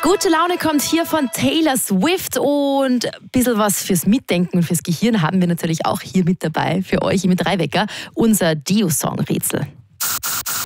Gute Laune kommt hier von Taylor Swift und ein bisschen was fürs Mitdenken und fürs Gehirn haben wir natürlich auch hier mit dabei für euch mit Dreiwecker, unser Dio-Song-Rätsel.